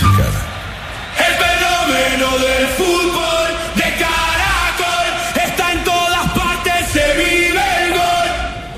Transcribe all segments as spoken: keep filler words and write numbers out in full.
Mexicana. El fenómeno del fútbol de Caracol está en todas partes, se vive el gol.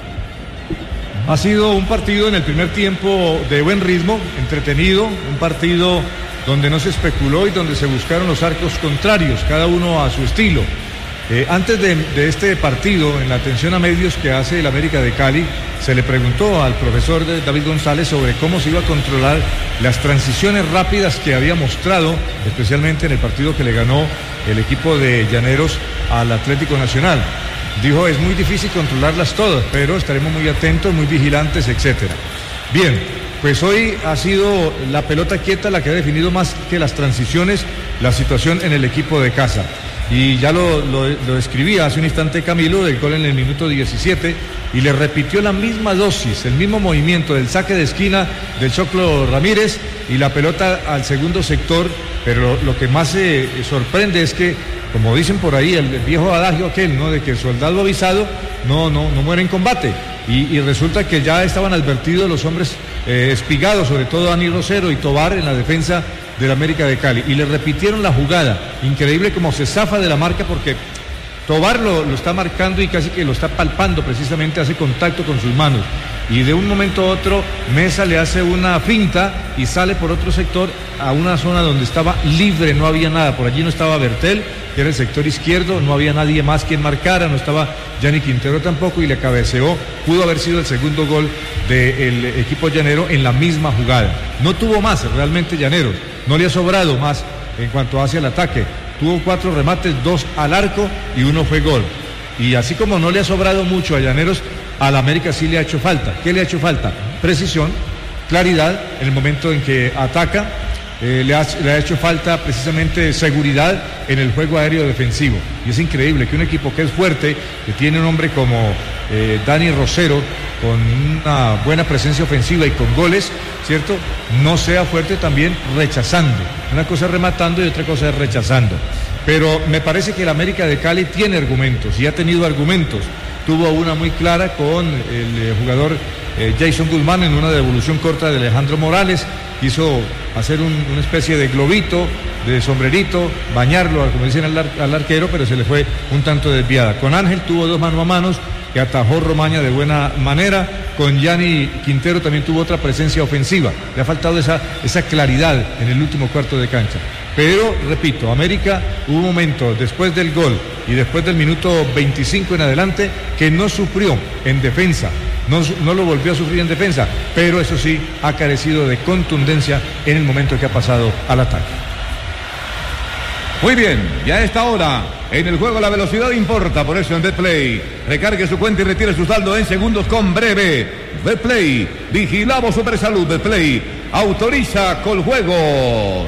Ha sido un partido en el primer tiempo de buen ritmo, entretenido, un partido donde no se especuló y donde se buscaron los arcos contrarios, cada uno a su estilo. Eh, antes de, de este partido, en la atención a medios que hace el América de Cali, se le preguntó al profesor David González sobre cómo se iba a controlar las transiciones rápidas que había mostrado, especialmente en el partido que le ganó el equipo de Llaneros al Atlético Nacional. Dijo, es muy difícil controlarlas todas, pero estaremos muy atentos, muy vigilantes, etcétera. Bien, pues hoy ha sido la pelota quieta la que ha definido más que las transiciones la situación en el equipo de casa. Y ya lo, lo, lo escribía hace un instante Camilo, del gol en el minuto diecisiete, y le repitió la misma dosis, el mismo movimiento del saque de esquina del Choclo Ramírez y la pelota al segundo sector, pero lo, lo que más se eh, sorprende es que, como dicen por ahí, el, el viejo adagio aquel, ¿no?, de que el soldado avisado no, no, no muere en combate, y, y resulta que ya estaban advertidos los hombres eh, espigados, sobre todo Dani Rosero y Tobar en la defensa del América de Cali, y le repitieron la jugada. Increíble como se zafa de la marca, porque Tobar lo, lo está marcando y casi que lo está palpando, precisamente hace contacto con sus manos, y de un momento a otro Mesa le hace una finta y sale por otro sector a una zona donde estaba libre, no había nada, por allí no estaba Bertel, que era el sector izquierdo, no había nadie más quien marcara, no estaba Gianni Quintero tampoco, y le cabeceó. Pudo haber sido el segundo gol del equipo llanero en la misma jugada. No tuvo más realmente Llaneros, no le ha sobrado más en cuanto hacia el ataque. Tuvo cuatro remates, dos al arco y uno fue gol. Y así como no le ha sobrado mucho a Llaneros, al América sí le ha hecho falta. ¿Qué le ha hecho falta? Precisión, claridad en el momento en que ataca. Eh, le, ha, le ha hecho falta precisamente seguridad en el juego aéreo defensivo. Y es increíble que un equipo que es fuerte, que tiene un hombre como eh, Dani Rosero, con una buena presencia ofensiva y con goles, ¿cierto?, no sea fuerte también rechazando. Una cosa es rematando y otra cosa es rechazando. Pero me parece que el América de Cali tiene argumentos y ha tenido argumentos. Tuvo una muy clara con el eh, jugador eh, Jason Guzmán en una devolución corta de Alejandro Morales. Quiso hacer un, una especie de globito, de sombrerito, bañarlo, como dicen al, ar, al arquero, pero se le fue un tanto desviada. Con Ángel tuvo dos mano a manos que atajó Romaña de buena manera. Con Gianni Quintero también tuvo otra presencia ofensiva. Le ha faltado esa, esa claridad en el último cuarto de cancha. Pero, repito, América hubo un momento después del gol y después del minuto veinticinco en adelante que no sufrió en defensa. No, no lo volvió a sufrir en defensa, pero eso sí, ha carecido de contundencia en el momento que ha pasado al ataque. Muy bien, ya a esta hora, en el juego la velocidad importa, por eso en Betplay, recargue su cuenta y retire su saldo en segundos con breve. Betplay, vigilamos Supersalud. Betplay, autoriza Coljuegos.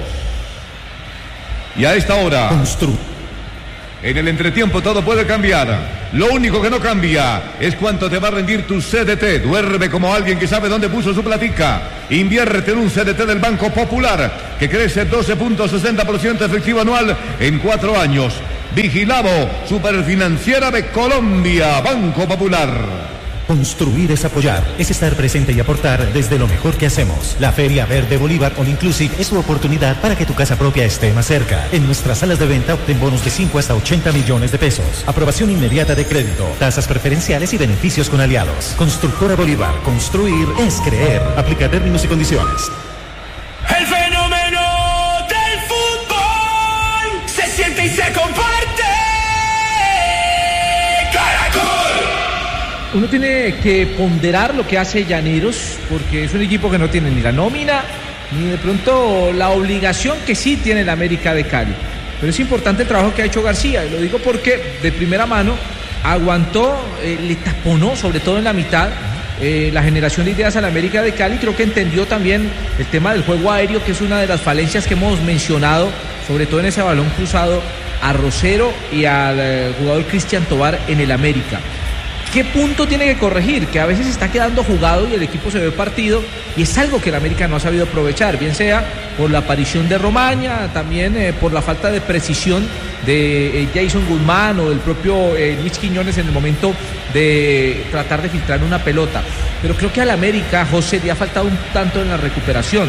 Y a esta hora... Constru. En el entretiempo todo puede cambiar. Lo único que no cambia es cuánto te va a rendir tu C D T. Duerme como alguien que sabe dónde puso su platica. Invierte en un C D T del Banco Popular que crece doce punto sesenta por ciento efectivo anual en cuatro años. Vigilado, Superfinanciera de Colombia, Banco Popular. Construir es apoyar, es estar presente y aportar desde lo mejor que hacemos. La Feria Verde Bolívar All Inclusive es tu oportunidad para que tu casa propia esté más cerca. En nuestras salas de venta obtén bonos de cinco hasta ochenta millones de pesos. Aprobación inmediata de crédito, tasas preferenciales y beneficios con aliados. Constructora Bolívar, construir es creer. Aplica términos y condiciones. El fenómeno del fútbol se siente y se comparte. Uno tiene que ponderar lo que hace Llaneros, porque es un equipo que no tiene ni la nómina, ni de pronto la obligación que sí tiene el América de Cali. Pero es importante el trabajo que ha hecho García, y lo digo porque de primera mano aguantó, eh, le taponó, sobre todo en la mitad, eh, la generación de ideas al América de Cali. Creo que entendió también el tema del juego aéreo, que es una de las falencias que hemos mencionado, sobre todo en ese balón cruzado a Rosero y al eh, jugador Cristian Tobar en el América. ¿Qué punto tiene que corregir? Que a veces está quedando jugado y el equipo se ve partido, y es algo que el América no ha sabido aprovechar, bien sea por la aparición de Romaña, también eh, por la falta de precisión de eh, Jason Guzmán o del propio eh, Luis Quiñones en el momento de tratar de filtrar una pelota. Pero creo que al América, José, le ha faltado un tanto en la recuperación.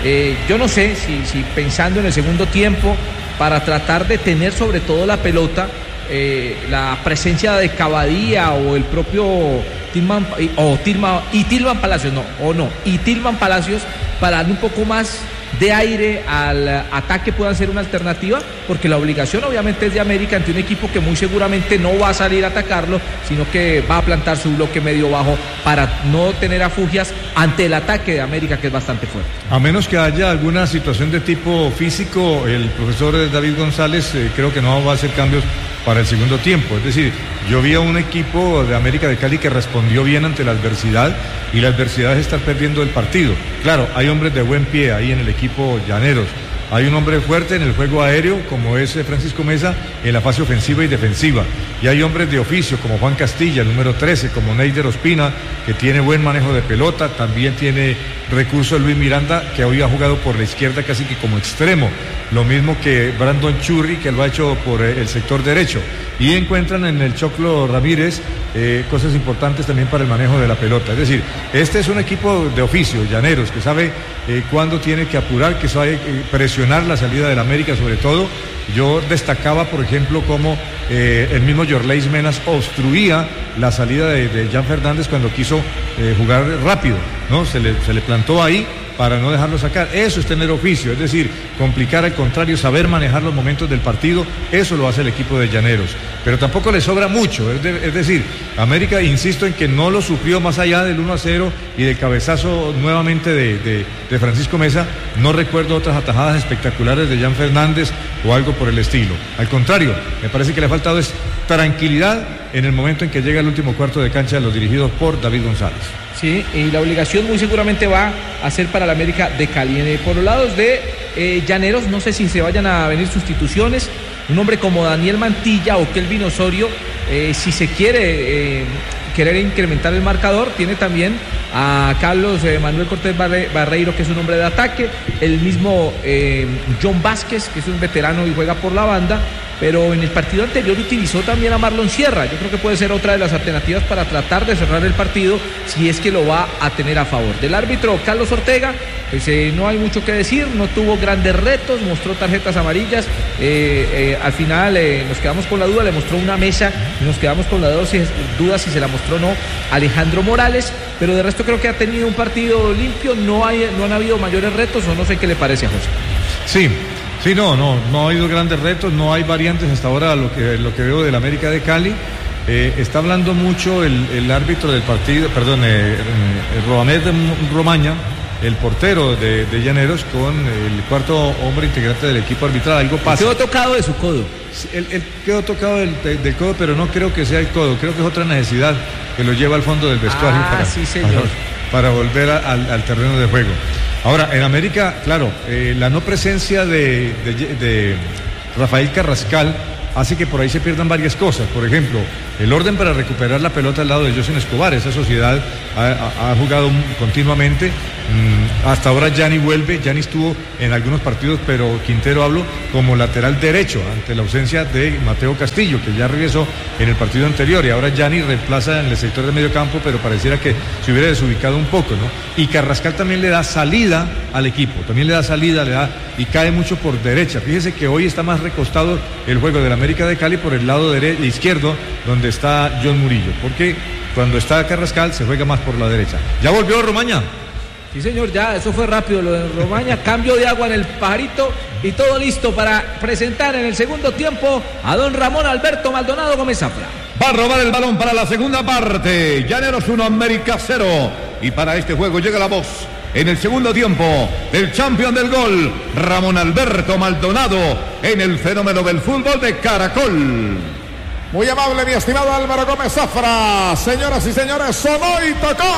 Eh, yo no sé si, si pensando en el segundo tiempo, para tratar de tener sobre todo la pelota, eh, la presencia de Cavadía o el propio Tilman, o Tilman, y Tilman Palacios, no, o no, y Tilman Palacios, para darle un poco más de aire al ataque, puedan ser una alternativa, porque la obligación obviamente es de América ante un equipo que muy seguramente no va a salir a atacarlo, sino que va a plantar su bloque medio bajo para no tener afugias ante el ataque de América, que es bastante fuerte. A menos que haya alguna situación de tipo físico, el profesor David González eh, creo que no va a hacer cambios para el segundo tiempo. Es decir, yo vi a un equipo de América de Cali que respondió bien ante la adversidad, y la adversidad es estar perdiendo el partido. Claro, hay hombres de buen pie ahí en el equipo Llaneros. Hay un hombre fuerte en el juego aéreo, como es Francisco Mesa, en la fase ofensiva y defensiva. Y hay hombres de oficio, como Juan Castilla, el número trece, como Neider Ospina, que tiene buen manejo de pelota. También tiene recursos Luis Miranda, que hoy ha jugado por la izquierda casi que como extremo. Lo mismo que Brandon Churri, que lo ha hecho por el sector derecho. Y encuentran en el Choclo Ramírez eh, cosas importantes también para el manejo de la pelota. Es decir, este es un equipo de oficio, Llaneros, que sabe eh, cuándo tiene que apurar, que sabe eh, presionar la salida del América sobre todo. Yo destacaba, por ejemplo, cómo eh, el mismo Yorleis Menas obstruía la salida de, de Jan Fernández cuando quiso eh, jugar rápido, ¿no? Se le, se le plantó ahí para no dejarlo sacar. Eso es tener oficio, es decir, complicar al contrario, saber manejar los momentos del partido. Eso lo hace el equipo de Llaneros, pero tampoco le sobra mucho. Es, de, es decir, América, insisto en que no lo sufrió más allá del uno a cero y del cabezazo nuevamente de, de, de Francisco Mesa. No recuerdo otras atajadas espectaculares de Jan Fernández o algo por el estilo. Al contrario, me parece que le ha faltado es tranquilidad en el momento en que llega el último cuarto de cancha de los dirigidos por David González. Sí, y la obligación muy seguramente va a ser para la América de Cali. Por los lados de eh, Llaneros, no sé si se vayan a venir sustituciones. Un hombre como Daniel Mantilla o Kelvin Osorio, eh, si se quiere eh, querer incrementar el marcador, tiene también a Carlos eh, Manuel Cortés Barre, Barreiro, que es un hombre de ataque, el mismo eh, John Vázquez, que es un veterano y juega por la banda, pero en el partido anterior utilizó también a Marlon Sierra. Yo creo que puede ser otra de las alternativas para tratar de cerrar el partido, si es que lo va a tener a favor. Del árbitro Carlos Ortega, pues eh, no hay mucho que decir, no tuvo grandes retos, mostró tarjetas amarillas, eh, eh, al final eh, nos quedamos con la duda, le mostró una mesa y nos quedamos con la duda si se la mostró o no Alejandro Morales, pero de resto creo que ha tenido un partido limpio, no, hay, no han habido mayores retos, o no sé qué le parece a José. Sí. Sí, no, no, no ha habido grandes retos, no hay variantes hasta ahora lo que, lo que veo del América de Cali. Eh, está hablando mucho el, el árbitro del partido, perdón, eh, eh, Roamed Romaña, el portero de, de Llaneros, con el cuarto hombre integrante del equipo arbitral. Algo pasa. Quedó tocado de su codo. Él, él quedó tocado del, del codo, pero no creo que sea el codo, creo que es otra necesidad que lo lleva al fondo del vestuario ah, para, sí, para, para volver a, al, al terreno de juego. Ahora, en América, claro, eh, la no presencia de, de, de Rafael Carrascal hace que por ahí se pierdan varias cosas. Por ejemplo, el orden para recuperar la pelota al lado de José Escobar. Esa sociedad ha, ha, ha jugado continuamente. Mm, hasta ahora Gianni vuelve. Gianni estuvo en algunos partidos, pero Quintero hablo como lateral derecho ante la ausencia de Mateo Castillo, que ya regresó en el partido anterior. Y ahora Gianni reemplaza en el sector de medio campo, pero pareciera que se hubiera desubicado un poco, ¿no? Y Carrascal también le da salida al equipo. También le da salida, le da y cae mucho por derecha. Fíjese que hoy está más recostado el juego del América de Cali por el lado derecho, izquierdo, donde está John Murillo, porque cuando está Carrascal se juega más por la derecha. ¿Ya volvió Romaña? Sí, señor, ya, eso fue rápido lo de Romaña, cambio de agua en el pajarito y todo listo para presentar en el segundo tiempo a don Ramón Alberto Maldonado Gómez Zafra. Va a robar el balón para la segunda parte. Llaneros uno, América cero. Y para este juego llega la voz en el segundo tiempo del campeón del gol, Ramón Alberto Maldonado, en el fenómeno del fútbol de Caracol. Muy amable, mi estimado Álvaro Gómez Zafra. Señoras y señores, sonó y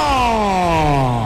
tocó.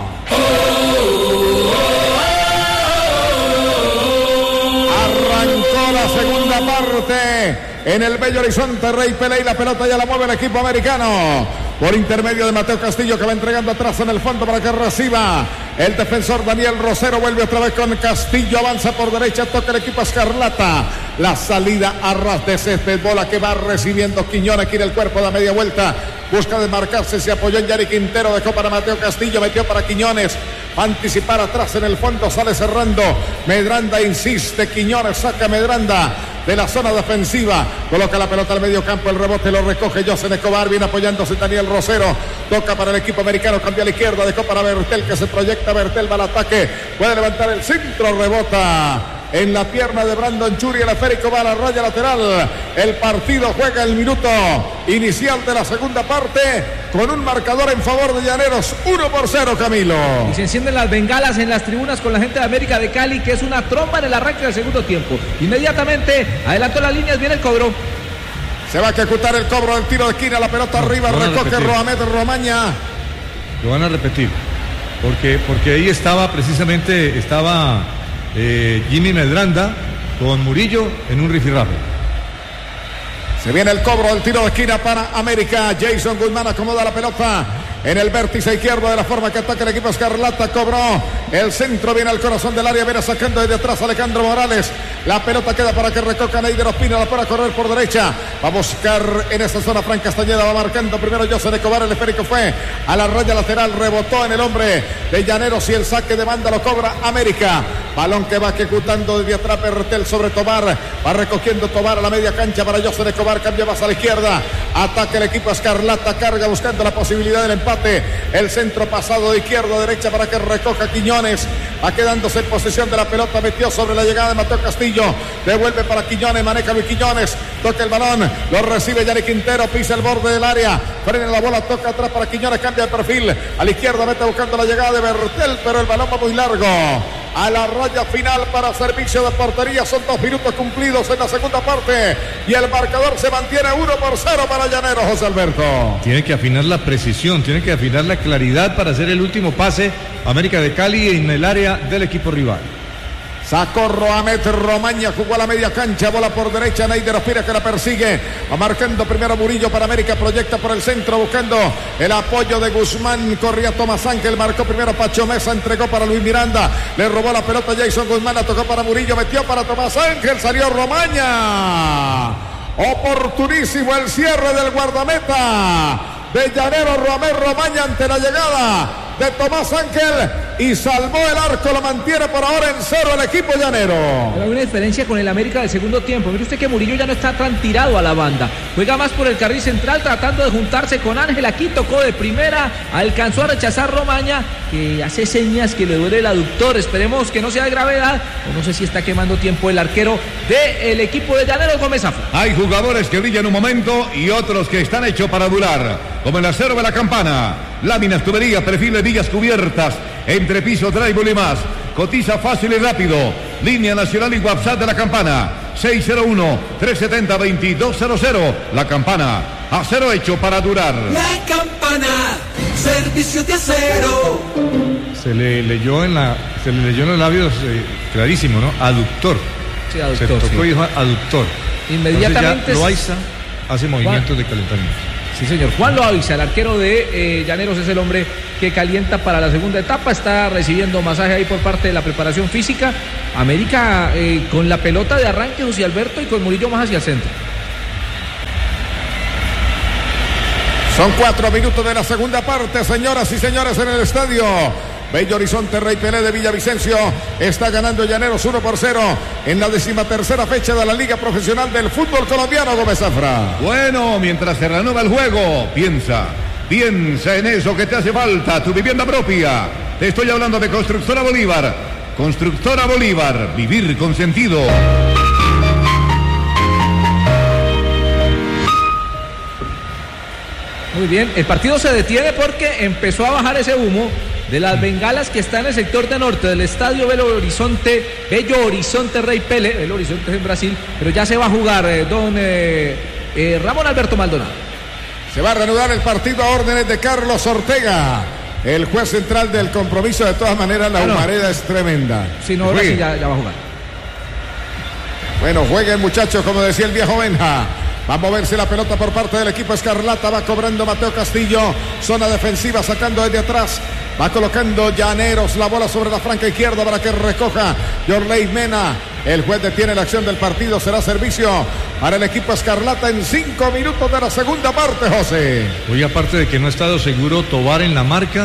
Arrancó la segunda parte en el bello horizonte Rey Pelé, y la pelota ya la mueve el equipo americano por intermedio de Mateo Castillo, que va entregando atrás en el fondo para que reciba el defensor Daniel Rosero. Vuelve otra vez con Castillo, avanza por derecha, toca el equipo escarlata. La salida a ras de césped, bola que va recibiendo Quiñones, quiere el cuerpo, da media vuelta, busca desmarcarse, se apoyó en Yari Quintero, dejó para Mateo Castillo, metió para Quiñones, Va a anticipar atrás en el fondo, sale cerrando. Medranda insiste, Quiñones saca Medranda de la zona defensiva. Coloca la pelota al medio campo, el rebote lo recoge José Escobar, viene apoyándose Daniel Rosero. Toca para el equipo americano, cambia a la izquierda, dejó para Bertel que se proyecta. Bertel va al ataque, puede levantar el centro, rebota en la pierna de Brandon Churi, el esférico va a la raya lateral. El partido juega el minuto inicial de la segunda parte con un marcador en favor de Llaneros, uno por cero, Camilo. Y se encienden las bengalas en las tribunas con la gente de América de Cali, que es una tromba en el arranque del segundo tiempo. Inmediatamente adelantó las líneas, viene el cobro. Se va a ejecutar el cobro del tiro de esquina, la pelota arriba, recoge Roamed Romaña. Lo van a repetir, porque, porque ahí estaba precisamente, estaba eh, Jimmy Medranda con Murillo en un rifirrafe. Se viene el cobro del tiro de esquina para América. Jason Guzmán acomoda la pelota en el vértice izquierdo de la forma que ataca el equipo escarlata. Cobró el centro, viene al corazón del área, viene sacando desde atrás Alejandro Morales. La pelota queda para que recoja Neider Ospina, la para correr por derecha. Va a buscar en esa zona Frank Castañeda, va marcando primero José Escobar. El esférico fue a la raya lateral, rebotó en el hombre de Llaneros y el saque de banda lo cobra América. Balón que va ejecutando desde atrás Bertel sobre Tobar, va recogiendo Tobar a la media cancha para José Escobar, cambia más a la izquierda, ataca el equipo escarlata, carga buscando la posibilidad del empate. El centro pasado de izquierda a derecha para que recoja Quiñones, va quedándose en posesión de la pelota, metió sobre la llegada de Mateo Castillo, devuelve para Quiñones, maneja Luis Quiñones, toca el balón, lo recibe Yannick Quintero, pisa el borde del área, frena la bola, toca atrás para Quiñones, cambia de perfil, a la izquierda mete buscando la llegada de Bertel, pero el balón va muy largo. A la raya final para servicio de portería, son dos minutos cumplidos en la segunda parte y el marcador se mantiene uno por cero para Llaneros, José Alberto. Tiene que afinar la precisión, tiene que afinar la claridad para hacer el último pase América de Cali en el área del equipo rival. Sacó Roamed Romaña, jugó a la media cancha, bola por derecha, Neider Ospina que la persigue, va marcando primero Murillo para América, proyecta por el centro buscando el apoyo de Guzmán, corría Tomás Ángel, marcó primero Pacho Mesa, entregó para Luis Miranda, le robó la pelota Jason Guzmán, la tocó para Murillo, metió para Tomás Ángel, salió Romaña, oportunísimo el cierre del guardameta de Llaneros, Roamed Romaña ante la llegada de Tomás Ángel y salvó el arco, lo mantiene por ahora en cero el equipo llanero. Pero hay una diferencia con el América del segundo tiempo. Mire usted que Murillo ya no está tan tirado a la banda, juega más por el carril central tratando de juntarse con Ángel. Aquí tocó de primera, alcanzó a rechazar Romaña, que hace señas que le duele el aductor. Esperemos que no sea de gravedad, o no sé si está quemando tiempo el arquero del equipo de Llaneros, Gómez Zafra. Hay jugadores que brillan un momento y otros que están hechos para durar, como el acero de la Campana, láminas, tuberías, perfiles, villas cubiertas, entrepiso, drywall y más. Cotiza fácil y rápido. Línea nacional y WhatsApp de la Campana, seis cero uno, tres siete cero, dos dos cero cero. La Campana, acero hecho para durar. La Campana, servicio de acero. Se le leyó en la, se le leyó en los labios eh, clarísimo, ¿no? Aductor. Sí, aductor, se tocó sí. y dijo aductor. Inmediatamente Entonces ya Loaiza hace movimientos Juan, de calentamiento. Sí, señor. Juan Loaiza, el arquero de eh, Llaneros, es el hombre que calienta para la segunda etapa. Está recibiendo masaje ahí por parte de la preparación física. América eh, con la pelota de arranque, José Alberto, y con Murillo más hacia el centro. Son cuatro minutos de la segunda parte, señoras y señores, en el estadio Bello Horizonte. Rey Pelé de Villavicencio está ganando Llaneros uno por cero en la decimatercera fecha de la Liga Profesional del Fútbol Colombiano, Gómez Zafra. Bueno, mientras se reanuda el juego, piensa, piensa en eso que te hace falta, tu vivienda propia. Te estoy hablando de Constructora Bolívar. Constructora Bolívar, vivir con sentido. Muy bien, el partido se detiene porque empezó a bajar ese humo de las bengalas que está en el sector de norte del estadio Belo Horizonte, Bello Horizonte Rey Pelé. Belo Horizonte es en Brasil, pero ya se va a jugar eh, don eh, eh, Ramón Alberto Maldonado. Se va a reanudar el partido a órdenes de Carlos Ortega, el juez central del compromiso. De todas maneras, la ah, no. humareda es tremenda. Sí, no, ahora sí ya, ya va a jugar. Bueno, jueguen, muchachos, como decía el viejo Benja. Va a moverse la pelota por parte del equipo escarlata. Va cobrando Mateo Castillo. Zona defensiva sacando desde atrás. Va colocando Llaneros la bola sobre la franca izquierda para que recoja Yorley Mena. El juez detiene la acción del partido. Será servicio para el equipo escarlata en cinco minutos de la segunda parte, José. Hoy, aparte de que no ha estado seguro Tobar en la marca,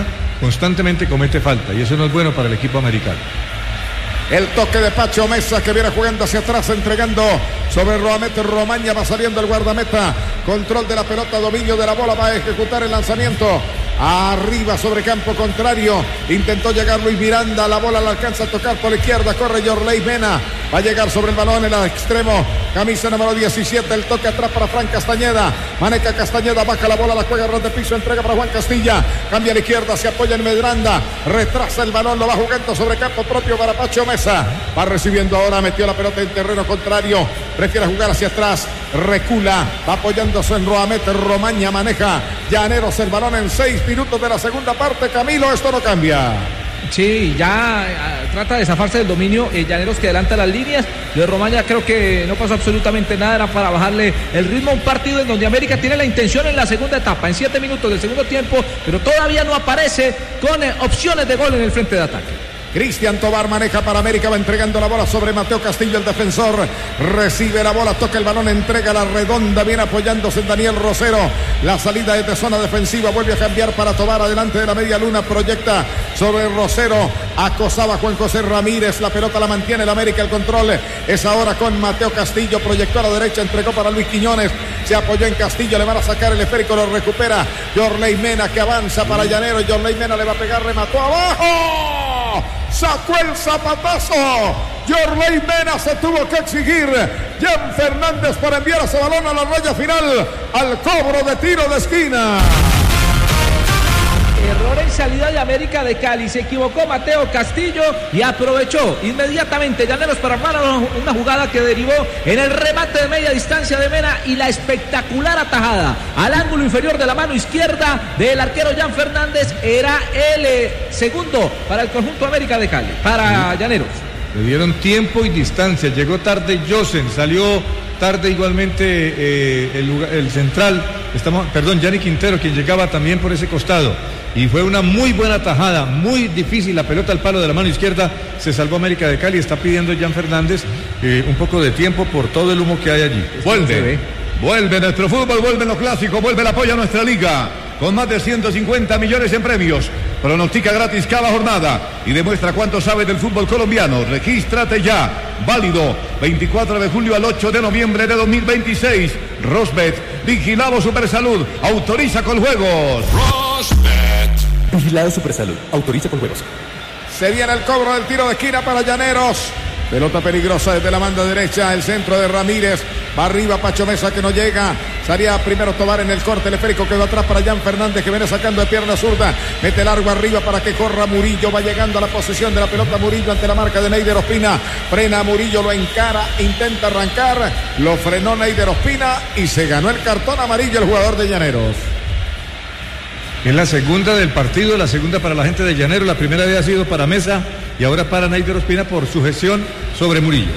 constantemente comete falta y eso no es bueno para el equipo americano. El toque de Pacho Mesa que viene jugando hacia atrás, entregando sobre Roamete Romaña, va saliendo el guardameta, control de la pelota, dominio de la bola, va a ejecutar el lanzamiento. Arriba sobre campo contrario, intentó llegar Luis Miranda, la bola la alcanza a tocar por la izquierda, corre Yorley Mena, va a llegar sobre el balón en el extremo, camisa número diecisiete, el toque atrás para Fran Castañeda, maneja Castañeda, baja la bola, la juega ras de piso, entrega para Juan Castilla, cambia a la izquierda, se apoya en Medranda, retrasa el balón, lo va jugando sobre campo propio para Pacho Mesa, va recibiendo ahora, metió la pelota en terreno contrario, prefiere jugar hacia atrás, recula, va apoyándose en Roamete Romaña, maneja Llaneros el balón en seis minutos de la segunda parte. Camilo, esto no cambia. Sí, ya uh, trata de zafarse del dominio, eh, Llaneros que adelanta las líneas, de Romaña creo que no pasó absolutamente nada, era para bajarle el ritmo a un partido en donde América tiene la intención en la segunda etapa, en siete minutos del segundo tiempo, pero todavía no aparece con eh, opciones de gol en el frente de ataque. Cristian Tobar maneja para América, va entregando la bola sobre Mateo Castillo, el defensor, recibe la bola, toca el balón, entrega la redonda, viene apoyándose en Daniel Rosero, la salida desde zona defensiva, vuelve a cambiar para Tobar, adelante de la media luna, proyecta sobre Rosero, acosaba Juan José Ramírez, la pelota la mantiene el América, el control es ahora con Mateo Castillo, proyectó a la derecha, entregó para Luis Quiñones, se apoyó en Castillo, le van a sacar el esférico, lo recupera Yorley Mena que avanza para Llanero, Yorley Mena le va a pegar, remató abajo, sacó el zapatazo, Yorley Mena se tuvo que exigir, Jan Fernández para enviar ese balón a la raya final, al cobro de tiro de esquina. Error en salida de América de Cali, se equivocó Mateo Castillo y aprovechó inmediatamente Llaneros para armar una jugada que derivó en el remate de media distancia de Mena y la espectacular atajada al ángulo inferior de la mano izquierda del arquero Jan Fernández. Era el eh, segundo para el conjunto América de Cali, para Llaneros. Le dieron tiempo y distancia, llegó tarde Josen, salió tarde igualmente eh, el, el central, estamos, perdón, Yanni Quintero, quien llegaba también por ese costado. Y fue una muy buena tajada, muy difícil, la pelota al palo de la mano izquierda, se salvó América de Cali, está pidiendo Jan Fernández eh, un poco de tiempo por todo el humo que hay allí. Vuelve, vuelve nuestro fútbol, vuelve lo clásico, vuelve el apoyo a nuestra liga, con más de ciento cincuenta millones en premios. Pronostica gratis cada jornada y demuestra cuánto sabe del fútbol colombiano. Regístrate ya, válido veinticuatro de julio al ocho de noviembre de dos mil veintiséis. Rosbet, vigilado Supersalud, autoriza con juegos. Rosbet. Vigilado Supersalud, autoriza con juegos. Se viene el cobro del tiro de esquina para Llaneros. Pelota peligrosa desde la banda derecha, el centro de Ramírez, va arriba Pacho Mesa que no llega, salía primero Tobar en el corte, el esférico quedó atrás para Jan Fernández que viene sacando de pierna zurda, mete largo arriba para que corra Murillo, va llegando a la posesión de la pelota Murillo ante la marca de Neider Ospina, frena Murillo, lo encara, intenta arrancar, lo frenó Neider Ospina y se ganó el cartón amarillo el jugador de Llaneros. Es la segunda del partido, la segunda para la gente de Llaneros, la primera había sido para Mesa y ahora para Neider Ospina por su gestión sobre Murillo.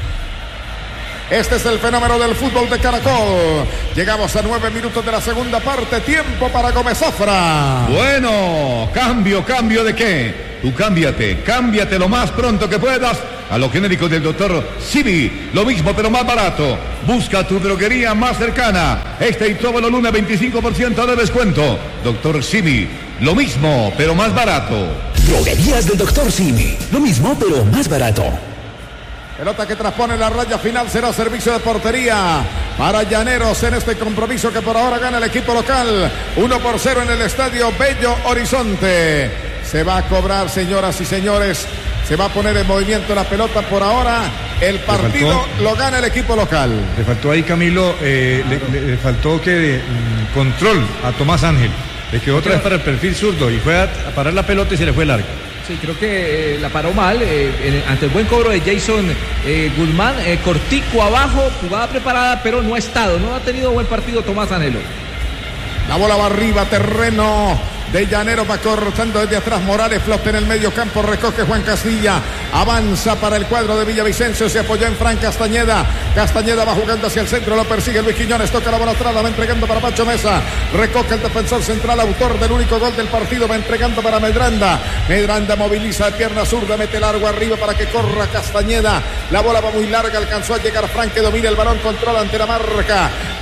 Este es el fenómeno del fútbol de Caracol. Llegamos a nueve minutos de la segunda parte, tiempo para Gómez Zafra. Bueno, cambio, cambio de qué? Tú cámbiate, cámbiate lo más pronto que puedas a los genéricos del doctor Simi, lo mismo pero más barato. Busca tu droguería más cercana. Este y todo el lunes veinticinco por ciento de descuento. Doctor Simi, lo mismo pero más barato. Droguerías del doctor Simi, lo mismo pero más barato. Pelota que transpone la raya final, será servicio de portería para Llaneros en este compromiso que por ahora gana el equipo local. uno por cero en el estadio Bello Horizonte. Se va a cobrar, señoras y señores. Se va a poner en movimiento la pelota por ahora. El partido faltó, lo gana el equipo local. Le faltó ahí, Camilo, eh, le, le, le faltó que mm, control a Tomás Ángel. Le quedó otra vez para el perfil zurdo y fue a, a parar la pelota y se le fue larga. Sí, creo que eh, la paró mal eh, en, ante el buen cobro de Jason eh, Guzmán, eh, cortico abajo, jugada preparada, pero no ha estado, no ha tenido buen partido Tomás Anhelo. La bola va arriba, terreno de Llaneros, va cortando desde atrás Morales, flota en el medio campo, recoge Juan Castilla, avanza para el cuadro de Villavicencio, se apoyó en Fran Castañeda, Castañeda va jugando hacia el centro, lo persigue Luis Quiñones, toca la bola atrás, la va entregando para Pacho Mesa, recoge el defensor central, autor del único gol del partido, va entregando para Medranda, Medranda moviliza de pierna zurda, mete largo arriba para que corra Castañeda, la bola va muy larga, alcanzó a llegar Fran que domina el balón, controla ante la marca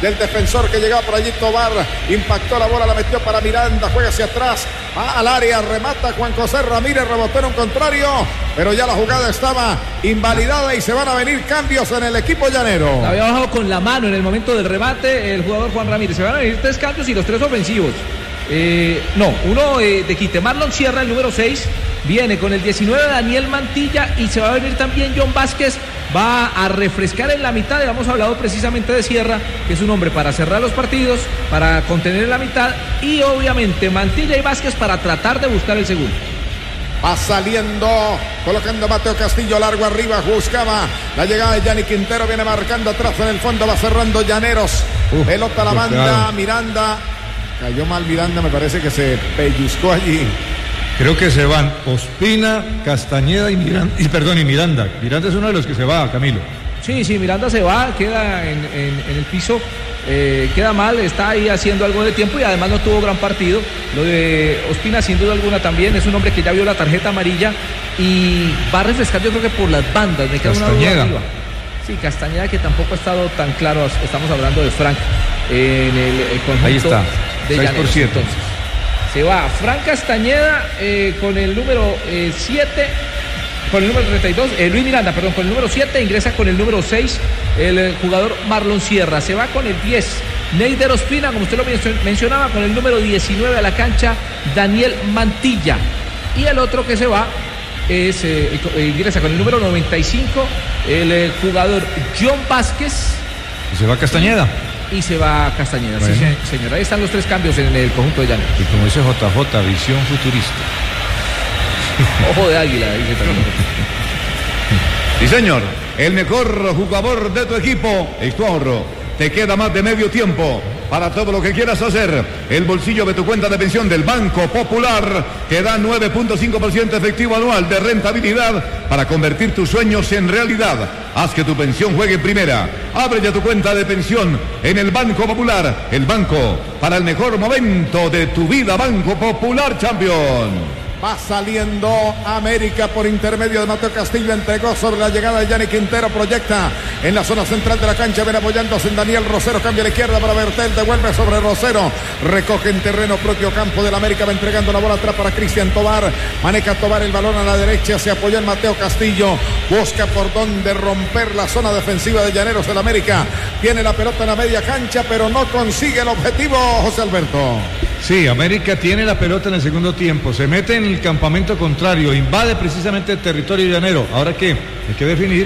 del defensor que llegaba por allí. Tobar impactó la bola, la metió para Miranda, juega hacia atrás, va al área, remata Juan José Ramírez, rebotó en un contrario, pero ya la jugada estaba invalidada y se van a venir cambios en el equipo llanero. La había bajado con la mano en el momento del remate el jugador Juan Ramírez. Se van a venir tres cambios y los tres ofensivos. Eh, no, uno eh, de quite. Marlon Sierra, el número seis, viene con el diecinueve Daniel Mantilla y se va a venir también John Vázquez. Va a refrescar en la mitad. Hemos hablado precisamente de Sierra, que es un hombre para cerrar los partidos, para contener en la mitad, y obviamente Mantilla y Vázquez para tratar de buscar el segundo. Va saliendo, colocando Mateo Castillo largo arriba, buscaba la llegada de Yanni Quintero, viene marcando atrás en el fondo, va cerrando Llaneros. Uh, pelota a la banda, claro. Miranda, cayó mal Miranda, me parece que se pellizcó allí. Creo que se van Ospina, Castañeda y Miranda, y perdón, y Miranda. Miranda es uno de los que se va, Camilo. Sí, sí, Miranda se va, queda en, en, en el piso, eh, queda mal, está ahí haciendo algo de tiempo y además no tuvo gran partido. Lo de Ospina sin duda alguna también, es un hombre que ya vio la tarjeta amarilla y va a refrescar yo creo que por las bandas, me queda Castañeda. Una duda arriba. Sí, Castañeda, que tampoco ha estado tan claro, estamos hablando de Frank en el, el conjunto. Ahí está, de seis por siete. Entonces, se va Frank Castañeda eh, con el número siete, eh, con el número treinta y dos, eh, Luis Miranda, perdón, con el número siete, ingresa con el número seis el, el jugador Marlon Sierra, se va con el diez Neider Ospina, como usted lo mencionaba, con el número diecinueve a la cancha Daniel Mantilla, y el otro que se va es eh, ingresa con el número noventa y cinco el, el jugador John Vázquez. Y se va Castañeda. Y se va Castañeda, bueno. Sí, señora. Ahí están los tres cambios en el conjunto de Llaneros. Y como dice J J, visión futurista. Ojo de águila, dice también. Sí, señor. El mejor jugador de tu equipo es tu ahorro. Te queda más de medio tiempo para todo lo que quieras hacer. El bolsillo de tu cuenta de pensión del Banco Popular te da nueve punto cinco por ciento efectivo anual de rentabilidad para convertir tus sueños en realidad. Haz que tu pensión juegue en primera. Abre ya tu cuenta de pensión en el Banco Popular. El banco para el mejor momento de tu vida. Banco Popular Champion. Va saliendo América por intermedio de Mateo Castillo, entregó sobre la llegada de Yanni Quintero, proyecta en la zona central de la cancha, ven apoyándose en Daniel Rosero, cambia a la izquierda para Bertel, devuelve sobre Rosero, recoge en terreno propio campo del América, va entregando la bola atrás para Cristian Tobar, maneja Tobar el balón a la derecha, se apoyó en Mateo Castillo, busca por donde romper la zona defensiva de Llaneros del América, tiene la pelota en la media cancha, pero no consigue el objetivo, José Alberto. Sí, América tiene la pelota en el segundo tiempo, se mete en el campamento contrario, invade precisamente el territorio llanero. ¿Ahora qué? Hay que definir.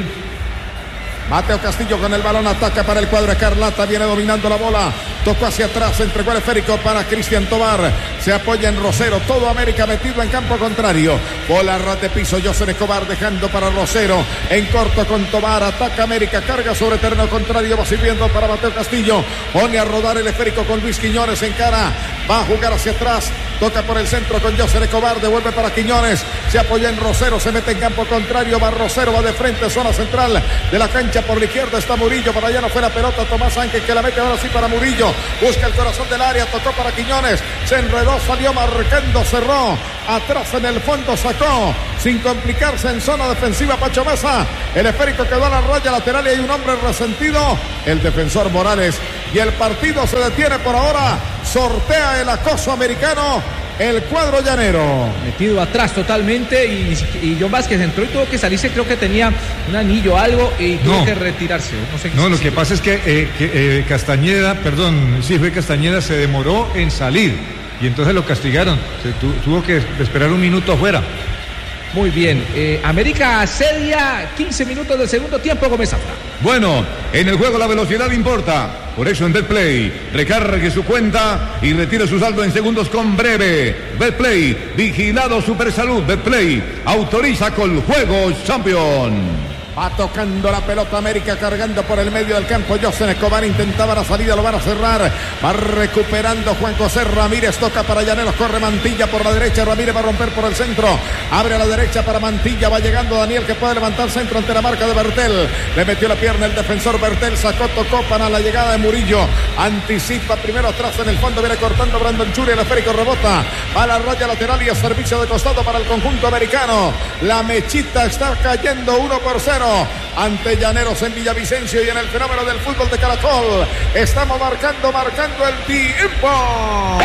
Mateo Castillo con el balón, ataca para el cuadro Escarlata, viene dominando la bola, tocó hacia atrás, entregó el esférico para Cristian Tobar, se apoya en Rosero, todo América metido en campo contrario, bola ras de piso, José Escobar dejando para Rosero, en corto con Tobar, ataca América, carga sobre terreno contrario, va sirviendo para Mateo Castillo, pone a rodar el esférico con Luis Quiñones en cara, va a jugar hacia atrás, toca por el centro con José Escobar, devuelve para Quiñones, se apoya en Rosero, se mete en campo contrario, va Rosero, va de frente, zona central de la cancha, por la izquierda está Murillo, para allá no fue la pelota, Tomás Ángel que la mete ahora sí para Murillo, busca el corazón del área, tocó para Quiñones, se enredó, salió marcando, cerró, atrás en el fondo sacó, sin complicarse en zona defensiva Pacho Mesa, el esférico quedó a la raya lateral y hay un hombre resentido, el defensor Morales, y el partido se detiene por ahora, sortea el acoso americano, el cuadro llanero. Metido atrás totalmente y, y John Vázquez entró y tuvo que salirse, creo que tenía un anillo o algo y tuvo no. que retirarse. No, sé no lo que pasa es que, eh, que eh, Castañeda, perdón, sí fue Castañeda, se demoró en salir y entonces lo castigaron, se tu, tuvo que esperar un minuto afuera. Muy bien, eh, América asedia quince minutos del segundo tiempo, Gómez Zafra. Bueno, en el juego la velocidad importa, por eso en Betplay, recargue su cuenta y retire su saldo en segundos con Breve. Betplay, vigilado Supersalud. Betplay, autoriza con Juegos Champion. Va tocando la pelota América, cargando por el medio del campo. José Escobar intentaba la salida, lo van a cerrar. Va recuperando Juan José Ramírez, toca para Llaneros, corre Mantilla por la derecha. Ramírez va a romper por el centro, abre a la derecha para Mantilla, va llegando Daniel que puede levantar centro ante la marca de Bertel. Le metió la pierna el defensor Bertel, sacó, tocó para la llegada de Murillo. Anticipa primero atrás en el fondo, viene cortando Brandon Churi, el esférico rebota a la raya lateral y a servicio de costado para el conjunto americano. La mechita está cayendo uno por cero. cero ante Llaneros en Villavicencio y en el fenómeno del fútbol de Caracol. Estamos marcando, marcando el tiempo.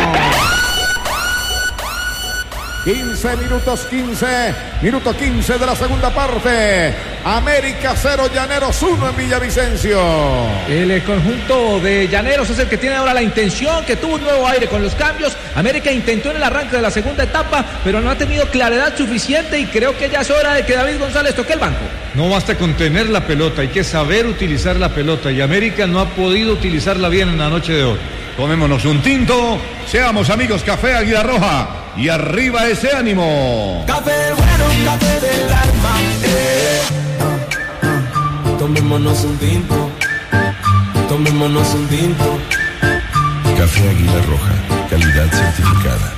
quince minutos, quince, minuto quince de la segunda parte. América cero, Llaneros uno en Villavicencio. El conjunto de Llaneros es el que tiene ahora la intención, que tuvo un nuevo aire con los cambios. América intentó en el arranque de la segunda etapa, pero no ha tenido claridad suficiente y creo que ya es hora de que David González toque el banco. No basta con tener la pelota, hay que saber utilizar la pelota y América no ha podido utilizarla bien en la noche de hoy. Tomémonos un tinto, seamos amigos Café Águila Roja y arriba ese ánimo. Café bueno, café del alma. Eh. Tomémonos un tinto, tomémonos un tinto. Café Águila Roja, calidad certificada.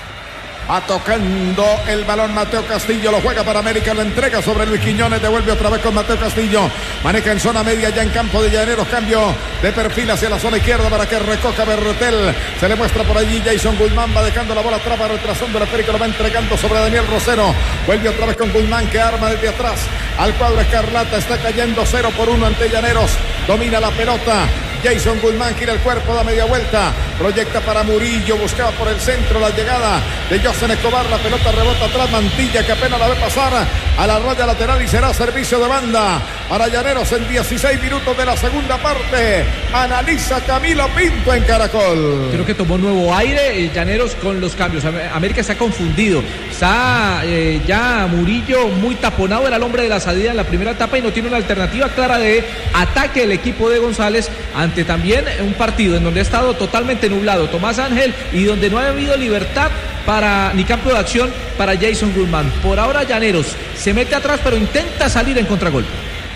Va tocando el balón Mateo Castillo, lo juega para América, lo entrega sobre Luis Quiñones, devuelve otra vez con Mateo Castillo, maneja en zona media ya en campo de Llaneros, cambio de perfil hacia la zona izquierda para que recoja Berretel, se le muestra por allí Jason Guzmán, va dejando la bola atrás, va retrasando el esférico, lo va entregando sobre Daniel Rosero, vuelve otra vez con Guzmán que arma desde atrás al cuadro escarlata, está cayendo cero por uno ante Llaneros, domina la pelota. Jason Guzmán gira el cuerpo, da media vuelta, proyecta para Murillo, buscaba por el centro la llegada de José Escobar, la pelota rebota atrás, Mantilla que apenas la ve pasar a la raya lateral y será servicio de banda para Llaneros en dieciséis minutos de la segunda parte. Analiza Camilo Pinto en Caracol. Creo que tomó nuevo aire eh, Llaneros con los cambios. América está confundido, está eh, ya Murillo muy taponado, era el hombre de la salida en la primera etapa y no tiene una alternativa clara de ataque el equipo de González ante también un partido en donde ha estado totalmente nublado Tomás Ángel y donde no ha habido libertad para ni campo de acción para Jason Guzmán. Por ahora Llaneros se mete atrás pero intenta salir en contragolpe.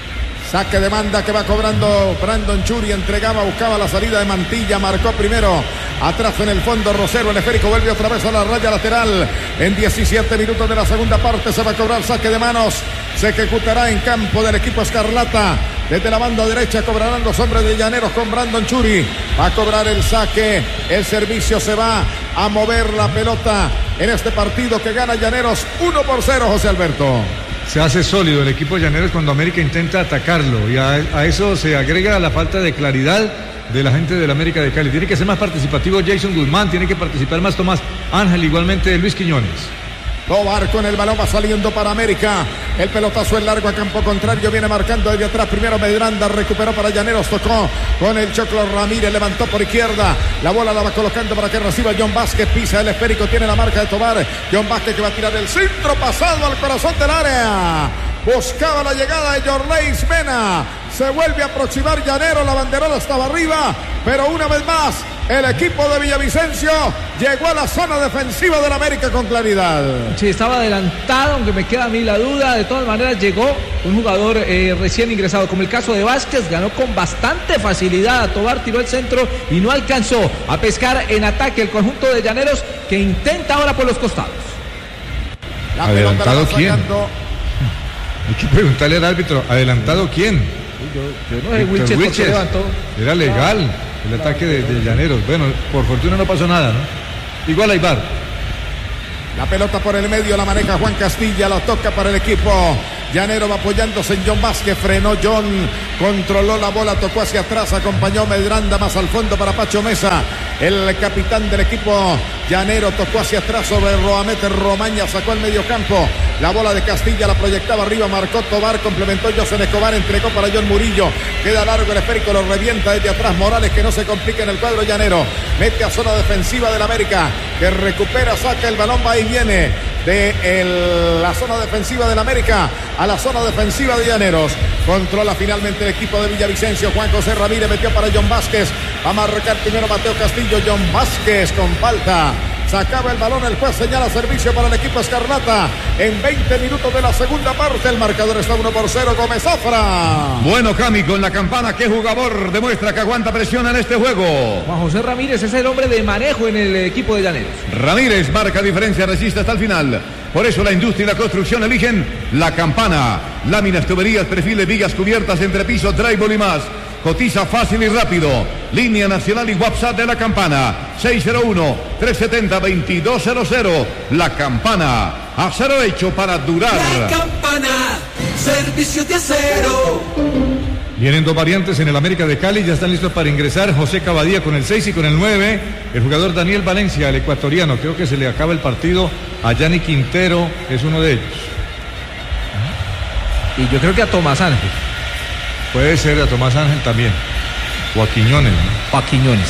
Saque de banda que va cobrando Brandon Churi, entregaba, buscaba la salida de Mantilla, marcó primero, atrás en el fondo Rosero, el esférico vuelve otra vez a la raya lateral, en diecisiete minutos de la segunda parte se va a cobrar saque de manos, se ejecutará en campo del equipo escarlata, desde la banda derecha cobrarán los hombres de Llaneros con Brandon Churi, va a cobrar el saque, el servicio se va a mover la pelota en este partido que gana Llaneros uno por cero, José Alberto. Se hace sólido el equipo de Llaneros cuando América intenta atacarlo y a, a eso se agrega la falta de claridad de la gente del América de Cali. Tiene que ser más participativo Jason Guzmán, tiene que participar más Tomás Ángel, igualmente Luis Quiñones. Tobar con el balón va saliendo para América. El pelotazo es largo a campo contrario. Viene marcando desde atrás. Primero Medranda. Recuperó para Llaneros. Tocó con el Choclo Ramírez. Levantó por izquierda. La bola la va colocando para que reciba John Vázquez. Pisa el esférico. Tiene la marca de Tobar. John Vázquez que va a tirar el centro. Pasado al corazón del área. Buscaba la llegada de Yorleis Mena. Se vuelve a aproximar Llaneros. La banderola estaba arriba. Pero una vez más, el equipo de Villavicencio llegó a la zona defensiva del América con claridad. Sí, estaba adelantado, aunque me queda a mí la duda. De todas maneras, llegó un jugador eh, recién ingresado, como el caso de Vázquez. Ganó con bastante facilidad a Tobar, tiró el centro y no alcanzó a pescar en ataque el conjunto de Llaneros, que intenta ahora por los costados. La ¿Adelantado quién? sacando. Hay que preguntarle al árbitro, ¿adelantado quién? Yo, yo no sé, Wilches, ¿por qué levantó? Era legal el ataque de, de Llaneros. Bueno, por fortuna no pasó nada, ¿no? Igual hay V A R. La pelota por el medio la maneja Juan Castilla, la toca para el equipo Llanero, va apoyándose en John Vázquez, frenó John, controló la bola, tocó hacia atrás, acompañó Medranda más al fondo para Pacho Mesa, el capitán del equipo Llanero, tocó hacia atrás sobre Roamete Romaña, sacó al medio campo, la bola de Castilla la proyectaba arriba, marcó Tobar, complementó José Escobar, entregó para John Murillo, queda largo el esférico, lo revienta desde atrás Morales, que no se complica en el cuadro Llanero, mete a zona defensiva del América, que recupera, saca el balón, va y viene de el, la zona defensiva del América a la zona defensiva de Llaneros. Controla finalmente el equipo de Villavicencio. Juan José Ramírez metió para John Vázquez. Va a marcar primero Mateo Castillo. John Vázquez con falta. Sacaba el balón, el juez señala servicio para el equipo escarlata. En veinte minutos de la segunda parte, el marcador está uno por cero. Gómez Zafra. Bueno, Cami, con la campana, ¿qué jugador demuestra que aguanta presión en este juego? Juan José Ramírez es el hombre de manejo en el equipo de Llaneros. Ramírez marca diferencia, resiste hasta el final. Por eso la industria y la construcción eligen la campana. Láminas, tuberías, perfiles, vigas, cubiertas, entrepisos, drywall y más. Cotiza fácil y rápido. Línea nacional y WhatsApp de la campana. seis cero uno, tres siete cero, dos dos cero cero. La campana. Acero hecho para durar. La campana. Servicios de Acero. Vienen dos variantes en el América de Cali, ya están listos para ingresar José Cavadía con el seis y con el nueve, el jugador Daniel Valencia, el ecuatoriano. Creo que se le acaba el partido a Yanni Quintero, es uno de ellos. Y yo creo que a Tomás Ángel. Puede ser a Tomás Ángel también, o a Quiñones, ¿no? O a Quiñones.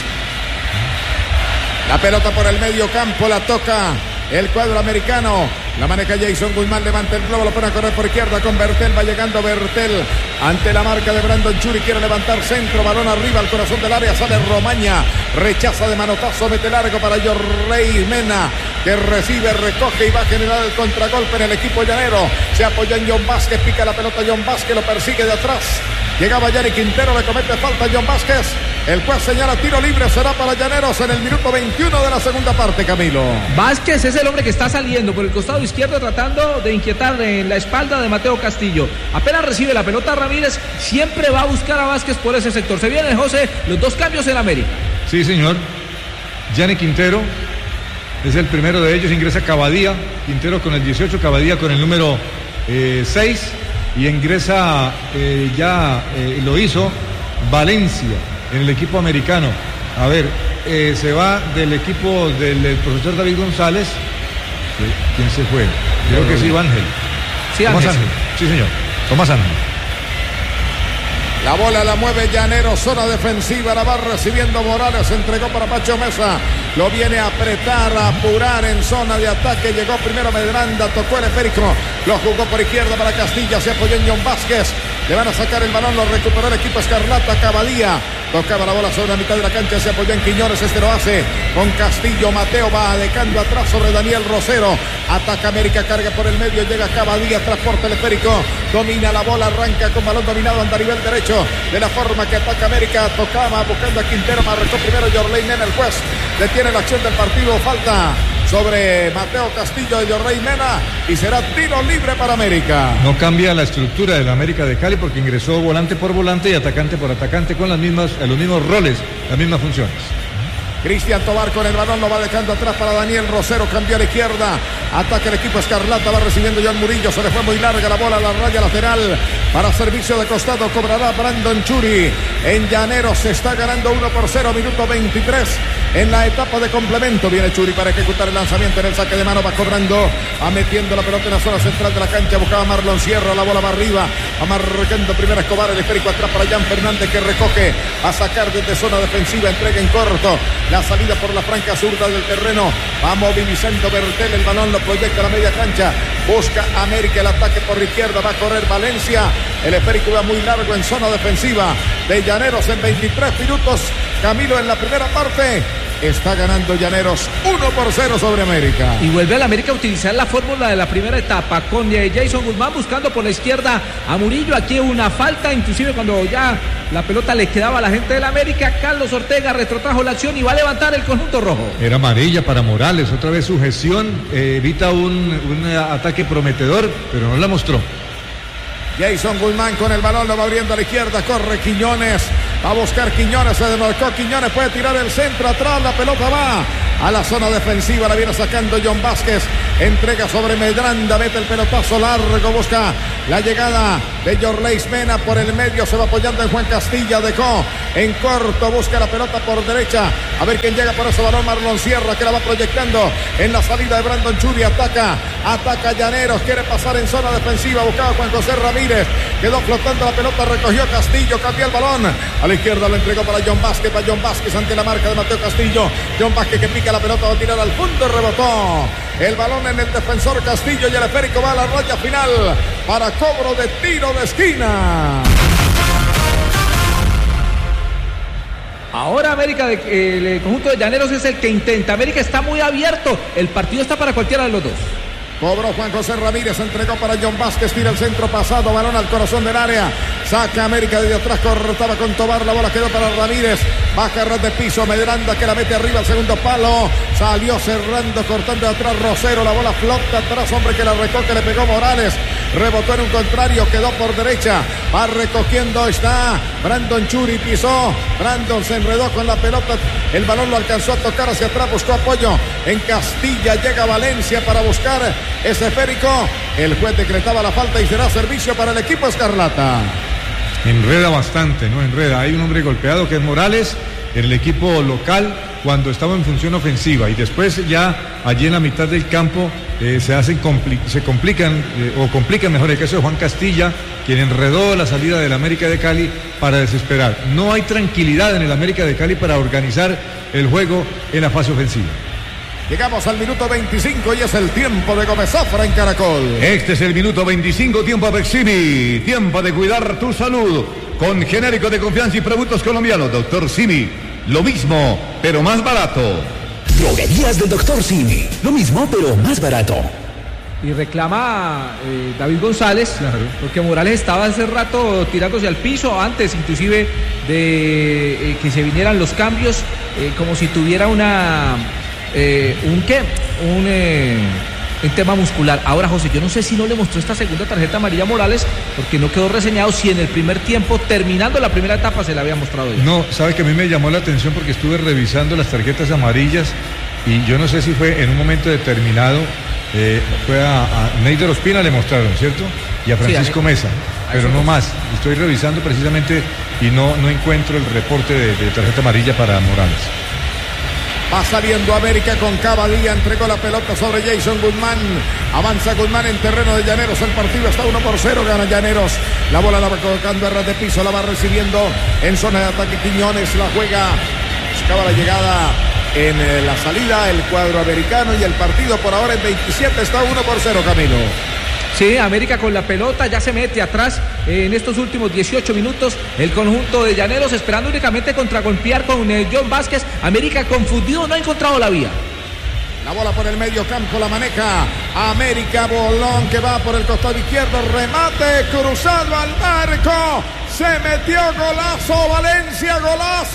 La pelota por el medio campo, la toca el cuadro americano. La maneja Jason Guzmán, levanta el globo, lo pone a correr por izquierda con Bertel, va llegando Bertel ante la marca de Brandon Churi, quiere levantar centro, balón arriba al corazón del área, sale Romaña, rechaza de manotazo, mete largo para Yorley Mena, que recibe, recoge y va a generar el contragolpe en el equipo llanero. Se apoya en John Vázquez, pica la pelota John Vázquez, lo persigue de atrás. Llegaba Yanni Quintero, le comete falta a John Vázquez. El cual señala tiro libre, será para Llaneros en el minuto veintiuno de la segunda parte, Camilo. Vázquez es el hombre que está saliendo por el costado izquierdo tratando de inquietar en la espalda de Mateo Castillo. Apenas recibe la pelota Ramírez, siempre va a buscar a Vázquez por ese sector. Se vienen, José, los dos cambios en América. Sí, señor. Yanni Quintero es el primero de ellos, ingresa Cavadía. Quintero con el dieciocho, Cavadía con el número eh, seis. Y ingresa, eh, ya eh, lo hizo, Valencia en el equipo americano. A ver, eh, se va del equipo del, del profesor David González. ¿Quién se fue? Creo que sí, Ángel. Sí, Tomás Ángel. Ángel. Sí, señor. Tomás Ángel. La bola la mueve Llaneros, zona defensiva, la va recibiendo Morales, entregó para Pacho Mesa, lo viene a apretar, a apurar en zona de ataque, llegó primero Medranda, tocó el esférico, lo jugó por izquierda para Castilla, se apoyó en John Vázquez, le van a sacar el balón, lo recuperó el equipo Escarlata, Cavadía, tocaba la bola sobre la mitad de la cancha, se apoyó en Quiñones, este lo hace con Castillo, Mateo va adecando atrás sobre Daniel Rosero, ataca América, carga por el medio, llega Cavadía, transporta el esférico, domina la bola, arranca con balón dominado, anda a nivel derecho, de la forma que ataca América, tocaba buscando a Quintero, marcó primero Yorley Mena, el juez detiene la acción del partido, falta sobre Mateo Castillo de Yorley Mena y será tiro libre para América. No cambia la estructura del América de Cali porque ingresó volante por volante y atacante por atacante con las mismas, los mismos roles, las mismas funciones. Cristian Tobar con el balón, lo va dejando atrás para Daniel Rosero, cambió a la izquierda, ataca el equipo Escarlata, va recibiendo John Murillo, se le fue muy larga la bola a la raya lateral, para servicio de costado cobrará Brandon Churi, en Llaneros se está ganando uno por cero, minuto veintitrés, en la etapa de complemento, viene Churi para ejecutar el lanzamiento en el saque de mano, va cobrando, va metiendo la pelota en la zona central de la cancha, buscaba Marlon Sierra, la bola va arriba, va marcando primero Escobar, el esférico atrás para Jan Fernández que recoge, a sacar desde zona defensiva, entrega en corto, la salida por la franca zurda del terreno, va movilizando Bertel, el balón lo proyecta a la media cancha, busca América el ataque por la izquierda, va a correr Valencia, el esférico va muy largo en zona defensiva de Llaneros en veintitrés minutos, Camilo en la primera parte, está ganando Llaneros uno por cero sobre América. Y vuelve al América a utilizar la fórmula de la primera etapa con eh, Jason Guzmán buscando por la izquierda a Murillo, aquí una falta, inclusive cuando ya la pelota le quedaba a la gente del América, Carlos Ortega retrotrajo la acción y va a levantar el conjunto rojo. Era amarilla para Morales, otra vez sujeción, eh, evita un, un ataque prometedor, pero no la mostró. Jason Guzmán con el balón, lo va abriendo a la izquierda, corre Quiñones, va a buscar Quiñones, se desmarcó Quiñones, puede tirar el centro atrás, la pelota va a la zona defensiva, la viene sacando John Vázquez, entrega sobre Medranda, mete el pelotazo largo, busca la llegada de Yorley Mena por el medio, se va apoyando en Juan Castilla, dejó en corto, busca la pelota por derecha, a ver quién llega por ese balón, Marlon Sierra que la va proyectando en la salida de Brandon Churi, ataca, ataca Llaneros, quiere pasar en zona defensiva, buscaba Juan José Ramírez, quedó flotando la pelota, recogió Castillo, cambió el balón, a la izquierda lo entregó para John Vázquez, para John Vázquez ante la marca de Mateo Castillo, John Vázquez que pica la pelota, va a tirar al fondo, rebotó el balón en el defensor Castillo y el esférico va a la raya final para cobro de tiro de esquina. Ahora América, de, eh, el conjunto de Llaneros es el que intenta, América está muy abierto, el partido está para cualquiera de los dos. Cobró Juan José Ramírez, entregó para John Vázquez, tira el centro pasado, balón al corazón del área, saca América desde atrás, cortaba con Tobar, la bola quedó para Ramírez, baja ras de piso, Medranda que la mete arriba al segundo palo, salió cerrando, cortando de atrás Rosero, la bola flota atrás, hombre que la recoge, le pegó Morales, rebotó en un contrario, quedó por derecha, va recogiendo, está Brandon Churi, pisó, Brandon se enredó con la pelota, el balón lo alcanzó a tocar hacia atrás, buscó apoyo en Castilla, llega Valencia para buscar es esférico. El juez decretaba la falta y será servicio para el equipo escarlata. Enreda bastante, ¿no? Enreda. Hay un hombre golpeado que es Morales en el equipo local cuando estaba en función ofensiva y después ya allí en la mitad del campo eh, se hacen compli se complican eh, o complican mejor el caso de Juan Castilla, quien enredó la salida del América de Cali para desesperar. No hay tranquilidad en el América de Cali para organizar el juego en la fase ofensiva. Llegamos al minuto veinticinco y es el tiempo de Gómez Zafra en Caracol. Este es el minuto veinticinco, tiempo de Simi. Tiempo de cuidar tu salud con genérico de confianza y productos colombianos. Doctor Simi, lo mismo, pero más barato. Droguerías del Doctor Simi. Lo mismo, pero más barato. Y reclama eh, David González, claro, porque Morales estaba hace rato tirándose al piso, antes inclusive de eh, que se vinieran los cambios, eh, como si tuviera una... Eh, ¿Un qué? Un, eh, un tema muscular. Ahora, José, yo no sé si no le mostró esta segunda tarjeta amarilla a Morales, porque no quedó reseñado si en el primer tiempo, terminando la primera etapa, se la había mostrado ya. No, sabe que a mí me llamó la atención porque estuve revisando las tarjetas amarillas y yo no sé si fue en un momento determinado, eh, fue a, a Neider Ospina le mostraron, ¿cierto? Y a Francisco sí, a Mesa, a pero no más. Estoy revisando precisamente y no, no encuentro el reporte de, de tarjeta amarilla para Morales. Va saliendo América con Cavadía, entregó la pelota sobre Jason Guzmán. Avanza Guzmán en terreno de Llaneros. El partido está uno por cero, gana Llaneros. La bola la va colocando a ras de piso, la va recibiendo en zona de ataque Quiñones. La juega, buscaba la llegada en eh, la salida, el cuadro americano. Y el partido por ahora en veintisiete está uno por cero, Camilo. Sí, América con la pelota ya se mete atrás eh, en estos últimos dieciocho minutos. El conjunto de Llaneros esperando únicamente contragolpear con eh, John Vázquez. América confundido, no ha encontrado la vía. La bola por el medio campo la maneja América, bolón que va por el costado izquierdo, remate cruzado al marco. Se metió, golazo Valencia, golazo.